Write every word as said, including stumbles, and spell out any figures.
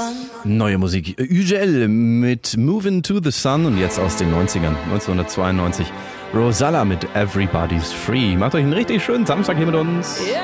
Neue Musik. Ügel mit Moving to the Sun und jetzt aus den neunzigern, neunzehnhundertzweiundneunzig. Rosalla mit Everybody's Free. Macht euch einen richtig schönen Samstag hier mit uns.